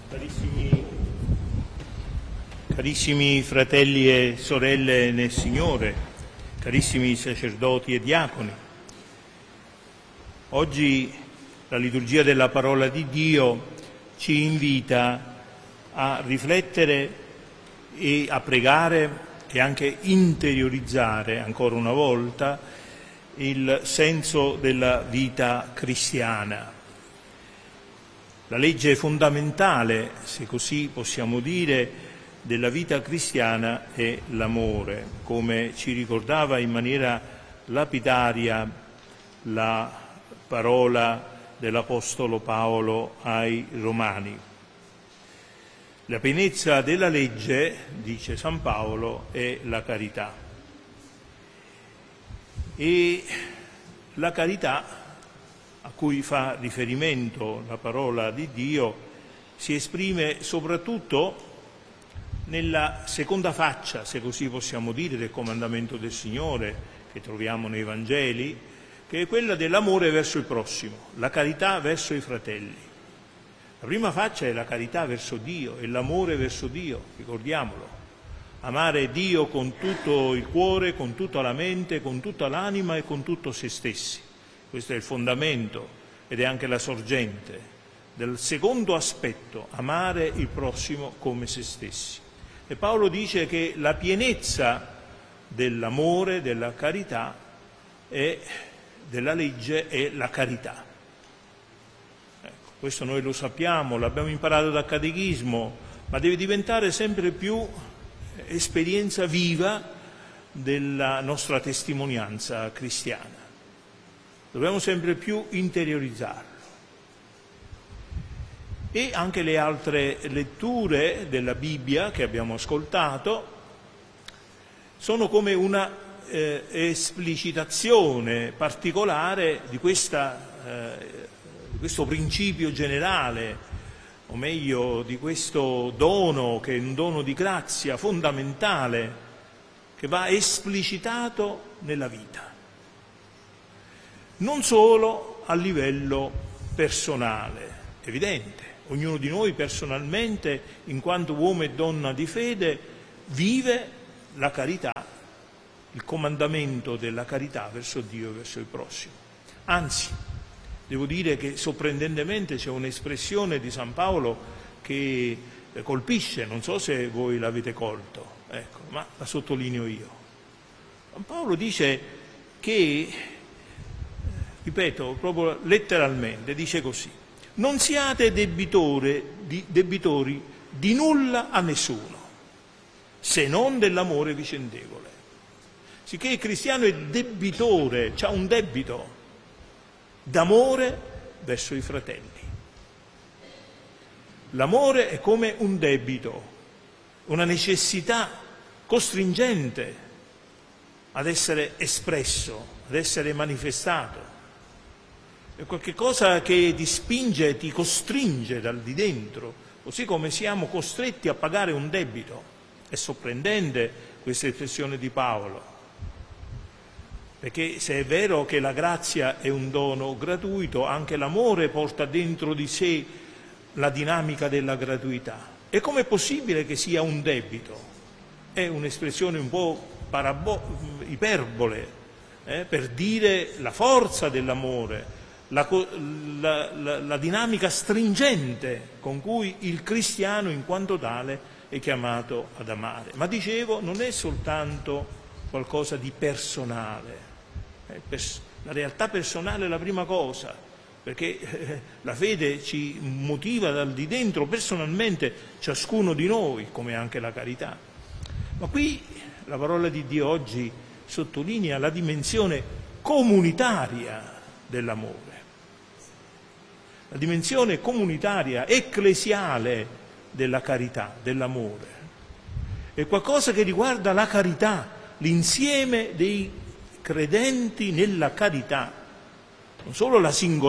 Carissimi fratelli e sorelle nel Signore, carissimi sacerdoti e diaconi, oggi la liturgia della parola di Dio ci invita a riflettere e a pregare e anche interiorizzare ancora una volta il senso della vita cristiana. La legge fondamentale, se così possiamo dire, della vita cristiana è l'amore, come ci ricordava in maniera lapidaria la parola dell'Apostolo Paolo ai Romani. La pienezza della legge, dice San Paolo, è la carità. E la carità a cui fa riferimento la parola di Dio si esprime soprattutto nella seconda faccia, se così possiamo dire, del comandamento del Signore che troviamo nei Vangeli, che è quella dell'amore verso il prossimo, la carità verso i fratelli. La prima faccia è la carità verso Dio, è l'amore verso Dio, ricordiamolo. Amare Dio con tutto il cuore, con tutta la mente, con tutta l'anima e con tutto se stessi. Questo è il fondamento ed è anche la sorgente del secondo aspetto, amare il prossimo come se stessi. E Paolo dice che la pienezza dell'amore, della carità e della legge è la carità. Ecco, questo noi lo sappiamo, l'abbiamo imparato dal catechismo, ma deve diventare sempre più esperienza viva della nostra testimonianza cristiana. Dobbiamo sempre più interiorizzarlo. E anche le altre letture della Bibbia che abbiamo ascoltato sono come una esplicitazione particolare di questo principio generale, o meglio di questo dono che è un dono di grazia fondamentale che va esplicitato nella vita. Non solo a livello personale, evidente. Ognuno di noi personalmente, in quanto uomo e donna di fede, vive la carità, il comandamento della carità verso Dio e verso il prossimo. Anzi, devo dire che sorprendentemente c'è un'espressione di San Paolo che colpisce, non so se voi l'avete colto, ecco, ma la sottolineo io. San Paolo dice che, ripeto, proprio letteralmente, dice così: non siate debitori di nulla a nessuno, se non dell'amore vicendevole. Sicché il cristiano è debitore, c'ha un debito d'amore verso i fratelli. L'amore è come un debito, una necessità costringente ad essere espresso, ad essere manifestato. È qualcosa che ti spinge, ti costringe dal di dentro, così come siamo costretti a pagare un debito. È sorprendente questa espressione di Paolo, perché se è vero che la grazia è un dono gratuito, anche l'amore porta dentro di sé la dinamica della gratuità. E com'è possibile che sia un debito? È un'espressione un po' iperbole, per dire la forza dell'amore, la dinamica stringente con cui il cristiano in quanto tale è chiamato ad amare. Ma dicevo, non è soltanto qualcosa di personale. La realtà personale è la prima cosa, perché la fede ci motiva dal di dentro personalmente ciascuno di noi, come anche la carità. Ma qui la parola di Dio oggi sottolinea la dimensione comunitaria dell'amore. La dimensione comunitaria, ecclesiale della carità, dell'amore. È qualcosa che riguarda la carità, l'insieme dei credenti nella carità, non solo la singolarità